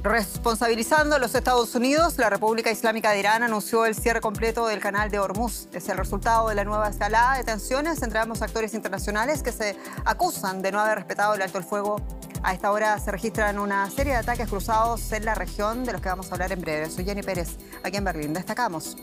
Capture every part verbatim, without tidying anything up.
Responsabilizando a los Estados Unidos, la República Islámica de Irán anunció el cierre completo del canal de Hormuz. Es el resultado de la nueva escalada de tensiones entre ambos actores internacionales que se acusan de no haber respetado el alto el fuego. A esta hora se registran una serie de ataques cruzados en la región, de los que vamos a hablar en breve. Soy Jenny Pérez, aquí en Berlín. Destacamos.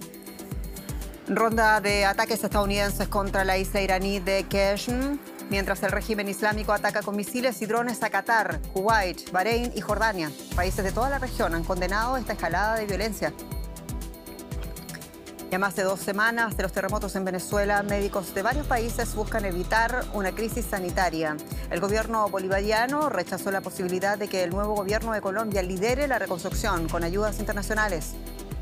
Ronda de ataques estadounidenses contra la isla iraní de Qeshm, mientras el régimen islámico ataca con misiles y drones a Qatar, Kuwait, Bahrein y Jordania. Países de toda la región han condenado esta escalada de violencia. Y a más de dos semanas de los terremotos en Venezuela, médicos de varios países buscan evitar una crisis sanitaria. El gobierno bolivariano rechazó la posibilidad de que el nuevo gobierno de Colombia lidere la reconstrucción con ayudas internacionales.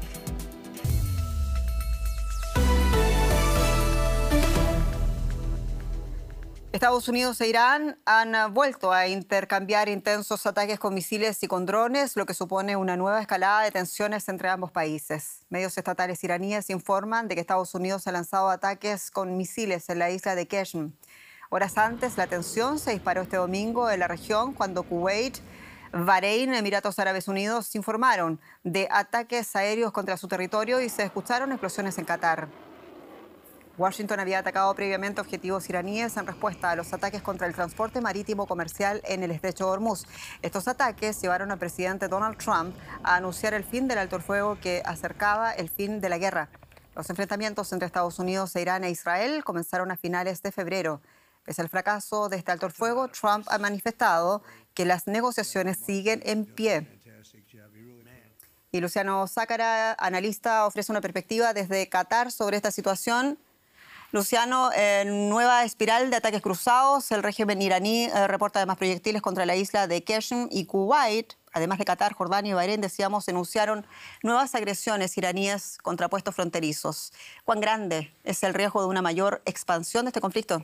Estados Unidos e Irán han vuelto a intercambiar intensos ataques con misiles y con drones, lo que supone una nueva escalada de tensiones entre ambos países. Medios estatales iraníes informan de que Estados Unidos ha lanzado ataques con misiles en la isla de Qeshm. Horas antes, la tensión se disparó este domingo en la región cuando Kuwait, Bahrein, Emiratos Árabes Unidos informaron de ataques aéreos contra su territorio y se escucharon explosiones en Qatar. Washington había atacado previamente objetivos iraníes en respuesta a los ataques contra el transporte marítimo comercial en el estrecho de Hormuz. Estos ataques llevaron al presidente Donald Trump a anunciar el fin del alto el fuego que acercaba el fin de la guerra. Los enfrentamientos entre Estados Unidos e Irán e Israel comenzaron a finales de febrero. Pese al fracaso de este alto el fuego, Trump ha manifestado que las negociaciones siguen en pie. Y Luciano Zácara, analista, ofrece una perspectiva desde Qatar sobre esta situación. Luciano, en nueva espiral de ataques cruzados, el régimen iraní eh, reporta además proyectiles contra la isla de Qeshm y Kuwait. Además de Qatar, Jordania y Bahrein, decíamos, denunciaron nuevas agresiones iraníes contra puestos fronterizos. ¿Cuán grande es el riesgo de una mayor expansión de este conflicto?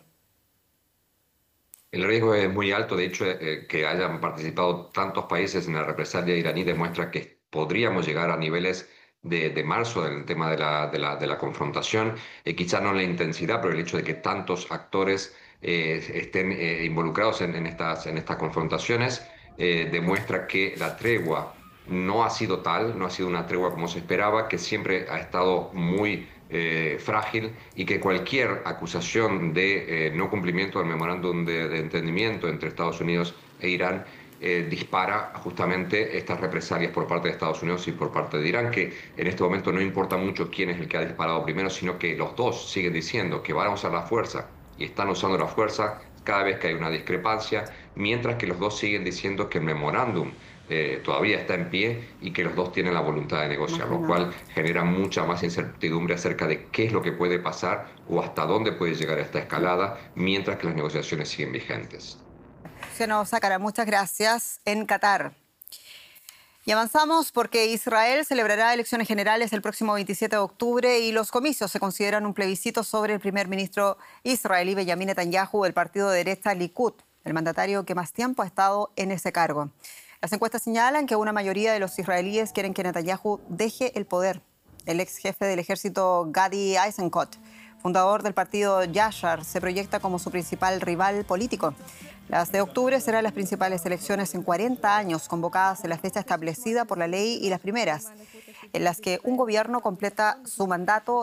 El riesgo es muy alto. De hecho, eh, que hayan participado tantos países en la represalia iraní demuestra que podríamos llegar a niveles de, de marzo en el tema de la, de la, de la confrontación, eh, quizá no en la intensidad, pero el hecho de que tantos actores eh, estén eh, involucrados en, en, estas, en estas confrontaciones eh, demuestra que la tregua no ha sido tal, no ha sido una tregua como se esperaba, que siempre ha estado muy eh, frágil y que cualquier acusación de eh, no cumplimiento del memorándum de, de entendimiento entre Estados Unidos e Irán Eh, dispara justamente estas represalias por parte de Estados Unidos y por parte de Irán, que en este momento no importa mucho quién es el que ha disparado primero, sino que los dos siguen diciendo que van a usar la fuerza y están usando la fuerza cada vez que hay una discrepancia, mientras que los dos siguen diciendo que el memorándum eh, todavía está en pie y que los dos tienen la voluntad de negociar, lo cual genera mucha más incertidumbre acerca de qué es lo que puede pasar o hasta dónde puede llegar esta escalada, mientras que las negociaciones siguen vigentes. Luciano Zácara, muchas gracias. En Qatar. Y avanzamos porque Israel celebrará elecciones generales el próximo veintisiete de octubre y los comicios se consideran un plebiscito sobre el primer ministro israelí Benjamin Netanyahu del partido de derecha Likud, el mandatario que más tiempo ha estado en ese cargo. Las encuestas señalan que una mayoría de los israelíes quieren que Netanyahu deje el poder. El ex jefe del ejército Gadi Eisenkot, fundador del partido Yashar, se proyecta como su principal rival político. Las de octubre serán las principales elecciones en cuarenta años, convocadas en la fecha establecida por la ley y las primeras, en las que un gobierno completa su mandato